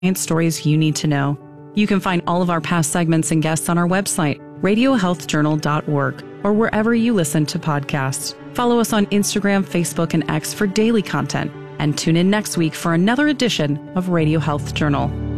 stories you need to know. You can find all of our past segments and guests on our website, radiohealthjournal.org, or wherever you listen to podcasts. Follow us on Instagram, Facebook, and X for daily content, and tune in next week for another edition of Radio Health Journal.